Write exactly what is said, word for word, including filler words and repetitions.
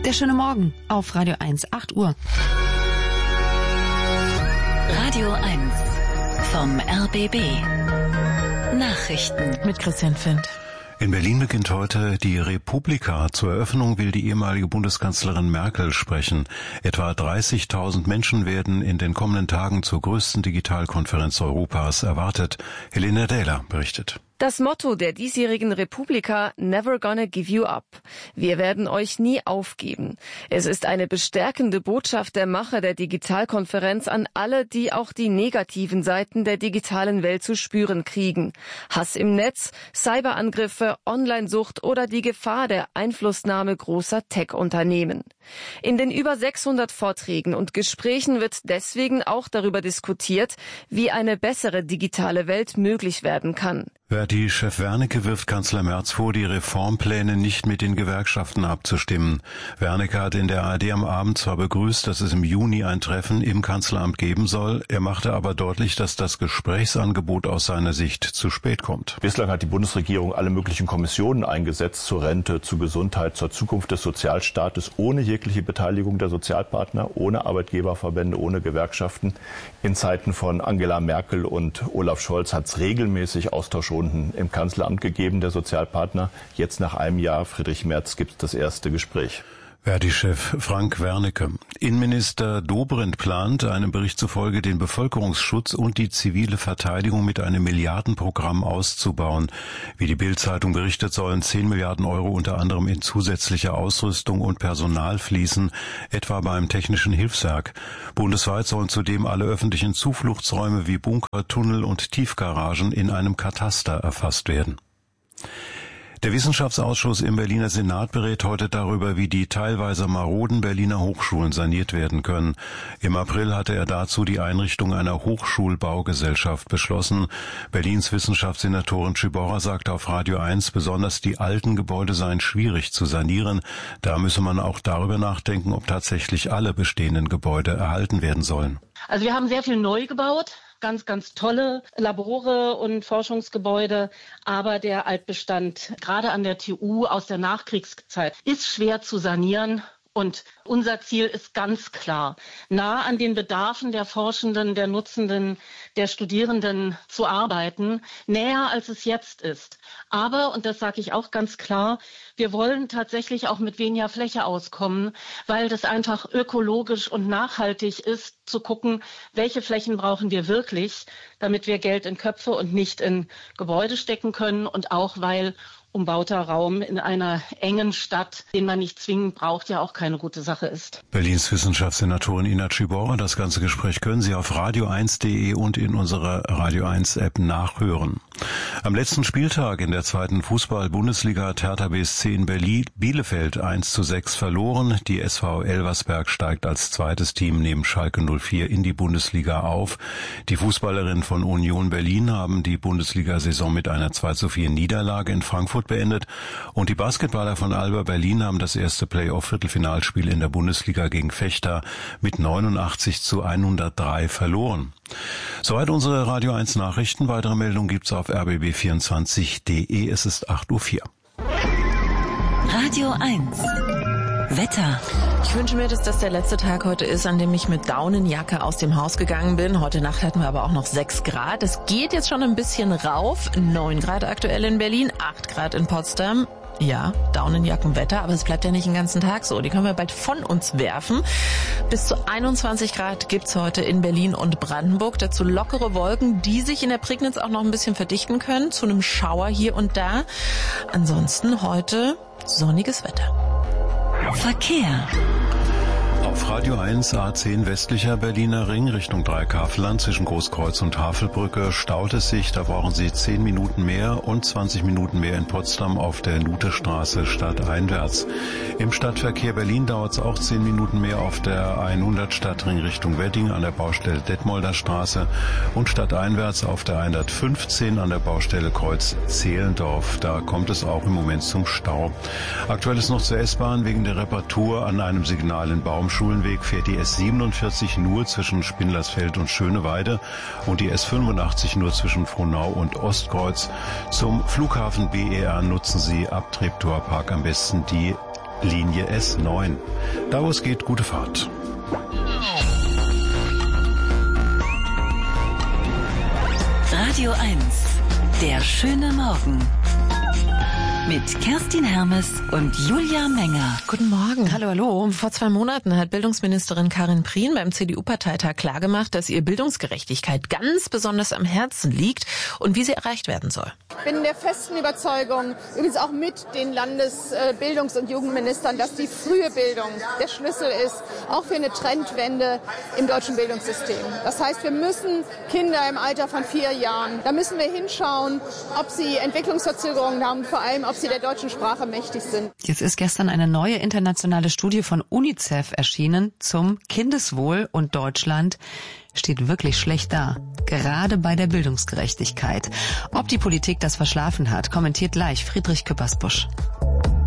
Der schöne Morgen auf Radio eins, acht Uhr. Radio eins vom R B B. Nachrichten mit Christian Findt. In Berlin beginnt heute die Republika. Zur Eröffnung will die ehemalige Bundeskanzlerin Merkel sprechen. Etwa dreißigtausend Menschen werden in den kommenden Tagen zur größten Digitalkonferenz Europas erwartet. Helene Dähler berichtet. Das Motto der diesjährigen Republika: Never gonna give you up. Wir werden euch nie aufgeben. Es ist eine bestärkende Botschaft der Macher der Digitalkonferenz an alle, die auch die negativen Seiten der digitalen Welt zu spüren kriegen. Hass im Netz, Cyberangriffe, Onlinesucht oder die Gefahr der Einflussnahme großer Tech-Unternehmen. In den über sechshundert Vorträgen und Gesprächen wird deswegen auch darüber diskutiert, wie eine bessere digitale Welt möglich werden kann. Verdi-Chef Wernicke wirft Kanzler Merz vor, die Reformpläne nicht mit den Gewerkschaften abzustimmen. Wernicke hat in der A R D am Abend zwar begrüßt, dass es im Juni ein Treffen im Kanzleramt geben soll, er machte aber deutlich, dass das Gesprächsangebot aus seiner Sicht zu spät kommt. Bislang hat die Bundesregierung alle möglichen Kommissionen eingesetzt, zur Rente, zur Gesundheit, zur Zukunft des Sozialstaates, ohne jegliche Beteiligung der Sozialpartner, ohne Arbeitgeberverbände, ohne Gewerkschaften. In Zeiten von Angela Merkel und Olaf Scholz hat es regelmäßig Austausch im Kanzleramt gegeben, der Sozialpartner. Jetzt nach einem Jahr, Friedrich Merz, gibt es das erste Gespräch. Verdi-Chef Frank Wernicke. Innenminister Dobrindt plant, einem Bericht zufolge, den Bevölkerungsschutz und die zivile Verteidigung mit einem Milliardenprogramm auszubauen. Wie die Bild-Zeitung berichtet, sollen zehn Milliarden Euro unter anderem in zusätzliche Ausrüstung und Personal fließen, etwa beim Technischen Hilfswerk. Bundesweit sollen zudem alle öffentlichen Zufluchtsräume wie Bunker, Tunnel und Tiefgaragen in einem Kataster erfasst werden. Der Wissenschaftsausschuss im Berliner Senat berät heute darüber, wie die teilweise maroden Berliner Hochschulen saniert werden können. Im April hatte er dazu die Einrichtung einer Hochschulbaugesellschaft beschlossen. Berlins Wissenschaftssenatorin Tschiborra sagte auf Radio eins, besonders die alten Gebäude seien schwierig zu sanieren. Da müsse man auch darüber nachdenken, ob tatsächlich alle bestehenden Gebäude erhalten werden sollen. Also wir haben sehr viel neu gebaut. Ganz, ganz tolle Labore und Forschungsgebäude. Aber der Altbestand, gerade an der T U aus der Nachkriegszeit, ist schwer zu sanieren. Und unser Ziel ist ganz klar, nah an den Bedarfen der Forschenden, der Nutzenden, der Studierenden zu arbeiten, näher als es jetzt ist. Aber, und das sage ich auch ganz klar, wir wollen tatsächlich auch mit weniger Fläche auskommen, weil das einfach ökologisch und nachhaltig ist, zu gucken, welche Flächen brauchen wir wirklich, damit wir Geld in Köpfe und nicht in Gebäude stecken können, und auch weil umbauter Raum in einer engen Stadt, den man nicht zwingend braucht, ja auch keine gute Sache ist. Berlins Wissenschaftssenatorin Ina Tschiborra. Das ganze Gespräch können Sie auf radio eins punkt de und in unserer Radio eins App nachhören. Am letzten Spieltag in der zweiten Fußball-Bundesliga hat Hertha B S C in Berlin Bielefeld eins zu sechs verloren. Die S V Elversberg steigt als zweites Team neben Schalke null vier in die Bundesliga auf. Die Fußballerinnen von Union Berlin haben die Bundesliga-Saison mit einer zwei zu vier Niederlage in Frankfurt beendet, und die Basketballer von Alba Berlin haben das erste Playoff-Viertelfinalspiel in der Bundesliga gegen Vechta mit neunundachtzig zu hundertdrei verloren. Soweit unsere Radio eins Nachrichten. Weitere Meldungen gibt's auf r b b vierundzwanzig punkt de. Es ist acht Uhr vier. Radio eins Wetter. Ich wünsche mir, dass das der letzte Tag heute ist, an dem ich mit Daunenjacke aus dem Haus gegangen bin. Heute Nacht hatten wir aber auch noch sechs Grad. Es geht jetzt schon ein bisschen rauf. neun Grad aktuell in Berlin, acht Grad in Potsdam. Ja, Daunenjackenwetter, aber es bleibt ja nicht den ganzen Tag so. Die können wir bald von uns werfen. Bis zu einundzwanzig Grad gibt's heute in Berlin und Brandenburg. Dazu lockere Wolken, die sich in der Prignitz auch noch ein bisschen verdichten können. Zu einem Schauer hier und da. Ansonsten heute sonniges Wetter. Verkehr. Auf Radio eins A zehn westlicher Berliner Ring Richtung Dreikaffelland zwischen Großkreuz und Havelbrücke staut es sich. Da brauchen Sie zehn Minuten mehr und zwanzig Minuten mehr in Potsdam auf der Luthestraße stadteinwärts. Im Stadtverkehr Berlin dauert es auch zehn Minuten mehr auf der hundert Stadtring Richtung Wedding an der Baustelle Detmolder Straße und stadteinwärts auf der hundertfünfzehn an der Baustelle Kreuz Zehlendorf. Da kommt es auch im Moment zum Stau. Aktuell ist noch zur S-Bahn wegen der Reparatur an einem Signal in Baumschulenweg fährt die S siebenundvierzig nur zwischen Spindlersfeld und Schöneweide und die S fünfundachtzig nur zwischen Frohnau und Ostkreuz. Zum Flughafen B E R nutzen Sie ab Treptower Park am besten die Linie S neun. Da wo es geht, gute Fahrt. Radio eins. Der schöne Morgen. Mit Kerstin Hermes und Julia Menger. Guten Morgen. Hallo, hallo. Vor zwei Monaten hat Bildungsministerin Karin Prien beim C D U-Parteitag klargemacht, dass ihr Bildungsgerechtigkeit ganz besonders am Herzen liegt und wie sie erreicht werden soll. Ich bin der festen Überzeugung, übrigens auch mit den Landesbildungs- und Jugendministern, dass die frühe Bildung der Schlüssel ist, auch für eine Trendwende im deutschen Bildungssystem. Das heißt, wir müssen Kinder im Alter von vier Jahren, da müssen wir hinschauen, ob sie Entwicklungsverzögerungen haben, vor allem ob sie der deutschen Sprache mächtig sind. Jetzt ist gestern eine neue internationale Studie von UNICEF erschienen zum Kindeswohl, und Deutschland steht wirklich schlecht da, gerade bei der Bildungsgerechtigkeit. Ob die Politik das verschlafen hat, kommentiert gleich Friedrich Küppersbusch.